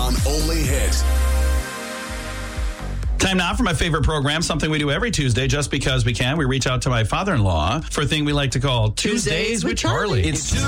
on Only Hit. Time now for my favorite program, something we do every Tuesday just because we can. We reach out to my father-in-law for a thing we like to call Tuesdays with Charlie. It's